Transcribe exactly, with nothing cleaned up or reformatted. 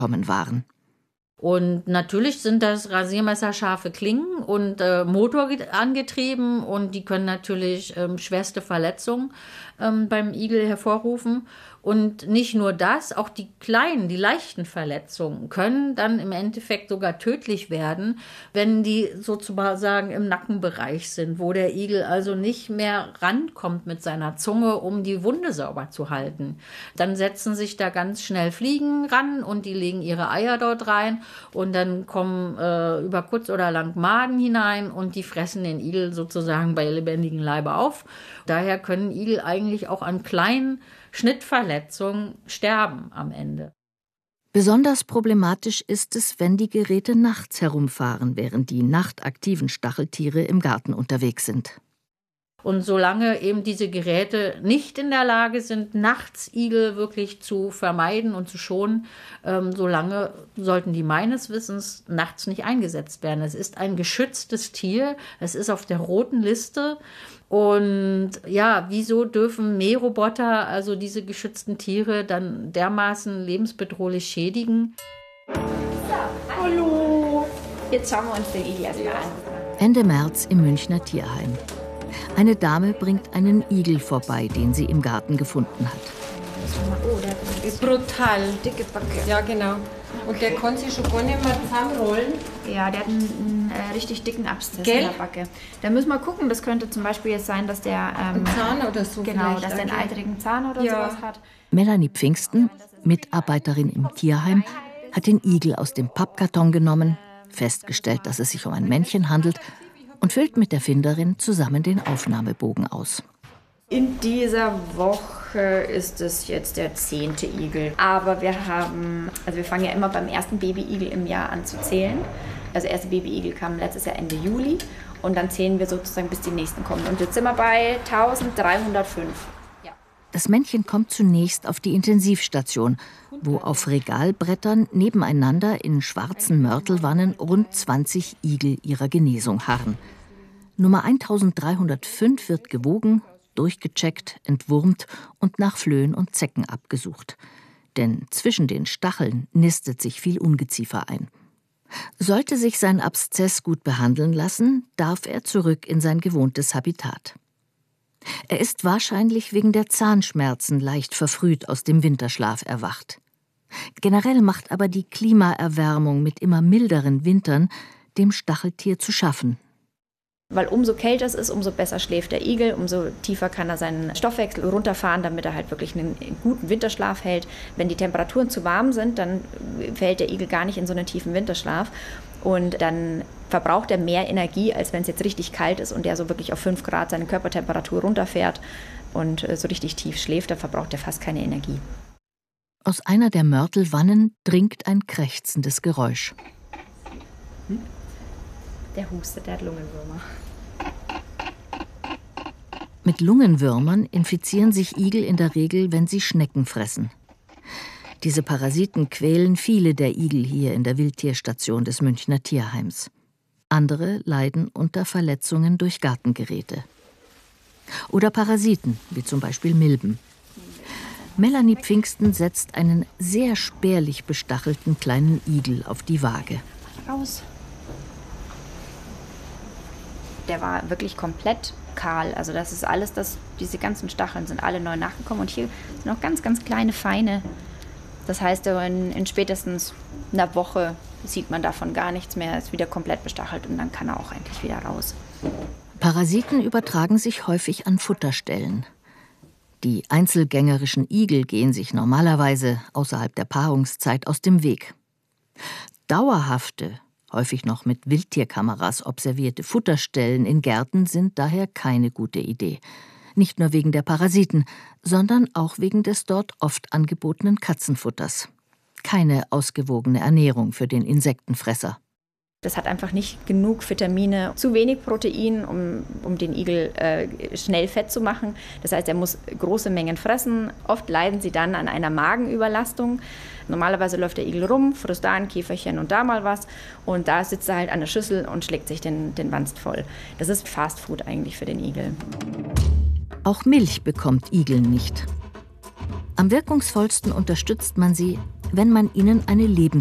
gekommen waren. Und natürlich sind das rasiermesserscharfe Klingen und äh, Motor angetrieben und die können natürlich ähm, schwerste Verletzungen ähm, beim Igel hervorrufen. Und nicht nur das, auch die kleinen, die leichten Verletzungen können dann im Endeffekt sogar tödlich werden, wenn die sozusagen im Nackenbereich sind, wo der Igel also nicht mehr rankommt mit seiner Zunge, um die Wunde sauber zu halten. Dann setzen sich da ganz schnell Fliegen ran und die legen ihre Eier dort rein und dann kommen äh, über kurz oder lang Maden hinein und die fressen den Igel sozusagen bei lebendigem Leibe auf. Daher können Igel eigentlich auch an kleinen Schnittverletzungen sterben am Ende. Besonders problematisch ist es, wenn die Geräte nachts herumfahren, während die nachtaktiven Stacheltiere im Garten unterwegs sind. Und solange eben diese Geräte nicht in der Lage sind, nachts Igel wirklich zu vermeiden und zu schonen, ähm, solange sollten die meines Wissens nachts nicht eingesetzt werden. Es ist ein geschütztes Tier, es ist auf der roten Liste. Und ja, wieso dürfen Mähroboter, also diese geschützten Tiere, dann dermaßen lebensbedrohlich schädigen? So, hallo. Jetzt schauen wir uns den Igel erstmal an. Ende März im Münchner Tierheim. Eine Dame bringt einen Igel vorbei, den sie im Garten gefunden hat. Oh, der ist brutal dicke Backe. Ja, genau. Und der kann sich schon gar nicht mehr zusammenrollen. Ja, der hat einen, einen äh, richtig dicken Abszess Gell? in der Backe. Da müssen wir gucken, das könnte zum Beispiel jetzt sein, dass der... Ähm, Ein Zahn oder so. Genau, dass der einen okay. eitrigen Zahn oder Ja. sowas hat. Melanie Pfingsten, Mitarbeiterin im Tierheim, hat den Igel aus dem Pappkarton genommen, festgestellt, dass es sich um ein Männchen handelt und füllt mit der Finderin zusammen den Aufnahmebogen aus. In dieser Woche ist es jetzt der zehnte Igel. Aber wir haben, also wir fangen ja immer beim ersten Babyigel im Jahr an zu zählen. Also der erste Babyigel kam letztes Jahr Ende Juli und dann zählen wir sozusagen, bis die nächsten kommen. Und jetzt sind wir bei eintausenddreihundertfünf. Ja. Das Männchen kommt zunächst auf die Intensivstation, wo auf Regalbrettern nebeneinander in schwarzen Mörtelwannen rund zwanzig Igel ihrer Genesung harren. Nummer eintausenddreihundertfünf wird gewogen, durchgecheckt, entwurmt und nach Flöhen und Zecken abgesucht. Denn zwischen den Stacheln nistet sich viel Ungeziefer ein. Sollte sich sein Abszess gut behandeln lassen, darf er zurück in sein gewohntes Habitat. Er ist wahrscheinlich wegen der Zahnschmerzen leicht verfrüht aus dem Winterschlaf erwacht. Generell macht aber die Klimaerwärmung mit immer milderen Wintern dem Stacheltier zu schaffen. Weil umso kälter es ist, umso besser schläft der Igel, umso tiefer kann er seinen Stoffwechsel runterfahren, damit er halt wirklich einen guten Winterschlaf hält. Wenn die Temperaturen zu warm sind, dann fällt der Igel gar nicht in so einen tiefen Winterschlaf. Und dann verbraucht er mehr Energie, als wenn es jetzt richtig kalt ist und er so wirklich auf fünf Grad seine Körpertemperatur runterfährt und so richtig tief schläft, dann verbraucht er fast keine Energie. Aus einer der Mörtelwannen dringt ein krächzendes Geräusch. Hm? Der hustet, der hat Lungenwürmer. Mit Lungenwürmern infizieren sich Igel in der Regel, wenn sie Schnecken fressen. Diese Parasiten quälen viele der Igel hier in der Wildtierstation des Münchner Tierheims. Andere leiden unter Verletzungen durch Gartengeräte. Oder Parasiten, wie zum Beispiel Milben. Melanie Pfingsten setzt einen sehr spärlich bestachelten kleinen Igel auf die Waage. Raus. Der war wirklich komplett kahl. Also das ist alles, das, diese ganzen Stacheln sind alle neu nachgekommen. Und hier sind noch ganz, ganz kleine, feine. Das heißt, in, in spätestens einer Woche sieht man davon gar nichts mehr, ist wieder komplett bestachelt und dann kann er auch eigentlich wieder raus. Parasiten übertragen sich häufig an Futterstellen. Die einzelgängerischen Igel gehen sich normalerweise außerhalb der Paarungszeit aus dem Weg. Dauerhafte, häufig noch mit Wildtierkameras observierte Futterstellen in Gärten sind daher keine gute Idee. Nicht nur wegen der Parasiten, sondern auch wegen des dort oft angebotenen Katzenfutters. Keine ausgewogene Ernährung für den Insektenfresser. Das hat einfach nicht genug Vitamine, zu wenig Protein, um, um den Igel äh, schnell fett zu machen. Das heißt, er muss große Mengen fressen. Oft leiden sie dann an einer Magenüberlastung. Normalerweise läuft der Igel rum, frisst da ein Käferchen und da mal was. Und da sitzt er halt an der Schüssel und schlägt sich den, den Wanst voll. Das ist Fastfood eigentlich für den Igel. Auch Milch bekommt Igel nicht. Am wirkungsvollsten unterstützt man sie, wenn man ihnen eine Lebens